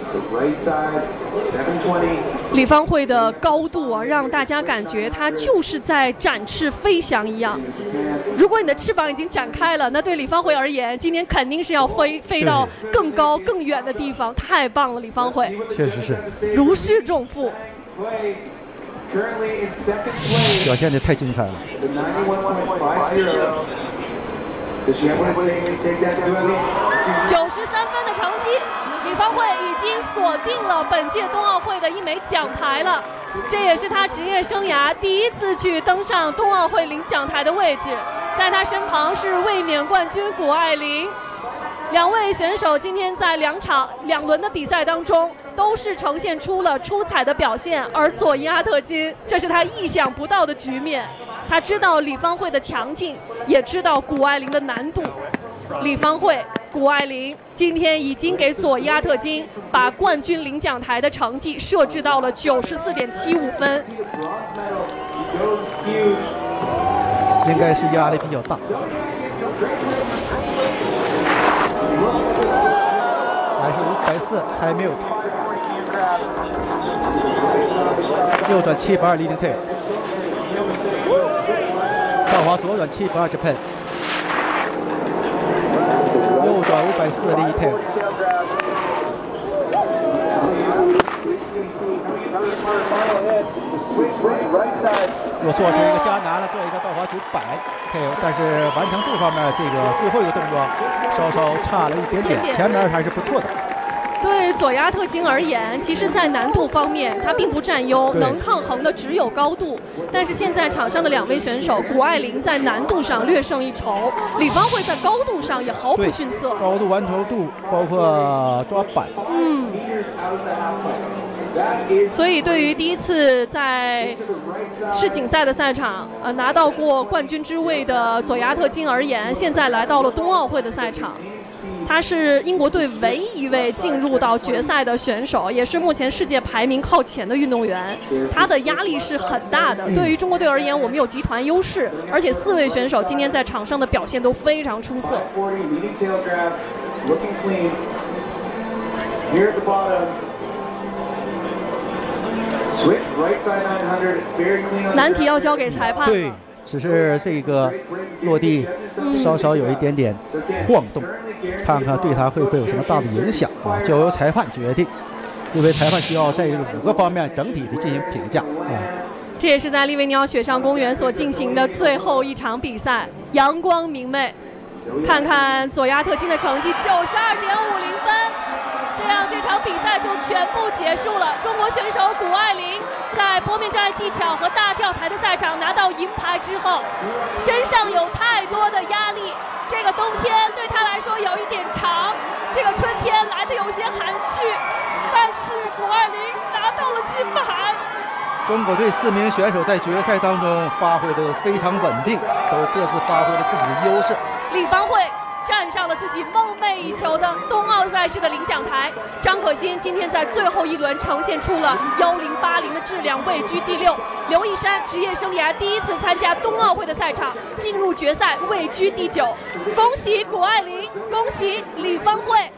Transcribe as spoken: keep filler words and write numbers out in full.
李芳慧的高度啊，让大家感觉她就是在展翅飞翔一样。如果你的翅膀已经展开了，那对李芳慧而言，今天肯定是要飞飞到更高更远的地方。太棒了，李芳慧， 确实是如释重负。 表现的太精彩了。 九十三分的成绩，李芳慧已经锁定了本届冬奥会的一枚奖牌了。这也是她职业生涯第一次去登上冬奥会领奖台的位置。在她身旁是卫冕冠军谷爱凌。两位选手今天在两场两轮的比赛当中，都是呈现出了出彩的表现，而佐伊阿特金，这是他意想不到的局面。他知道李芳慧的强劲，也知道谷爱凌的难度。李芳慧、谷爱凌今天已经给佐伊阿特金把冠军领奖台的成绩设置到了九十四点七五分， 应该是压力比较大。还是五百四，还没有。右转七百二 leading tail， 倒滑左转七百二 Japan， 右转五百四 leading tail， 又做出一个加难了，做一个倒滑九百 tail， 但是完成度方面，这个最后一个动作稍稍差了一点点，前面还是不错的。 对佐伊阿特金而言，其实在难度方面他并不占优，能抗衡的只有高度。但是现在场上的两位选手，谷爱凌在难度上略胜一筹，李芳慧在高度上也毫不逊色。 高度完成度包括抓板， 嗯。所以，对于第一次在世锦赛的赛场呃拿到过冠军之位的佐伊阿特金而言，现在来到了冬奥会的赛场。他是英国队唯一一位进入到决赛的选手，也是目前世界排名靠前的运动员。他的压力是很大的。对于中国队而言，我们有集团优势，而且四位选手今天在场上的表现都非常出色。难题要交给裁判。 对，只是这个落地稍稍有一点点晃动，看看对他会不会有什么大的影响啊？交由裁判决定，因为裁判需要在这五个方面整体的进行评价啊。 这也是在利维尼奥雪上公园所进行的最后一场比赛，阳光明媚。看看佐伊阿特金的成绩，九十二点五零分。这样，这场比赛就全部结束了。中国选手谷爱凌在坡面障碍技巧和大跳台的赛场拿到银牌之后，身上有太多的压力。这个冬天对她来说有一点长，这个春天来的有些含蓄，但是谷爱凌拿到了金牌。 中国队四名选手在决赛当中发挥的非常稳定，都各自发挥了自己的优势。 李芳慧站上了自己梦寐以求的冬奥赛事的领奖台。张可欣今天在最后一轮呈现出了幺零八零的质量，位居第六。刘一山职业生涯第一次参加冬奥会的赛场，进入决赛位居第九。恭喜谷爱凌，恭喜李芳慧。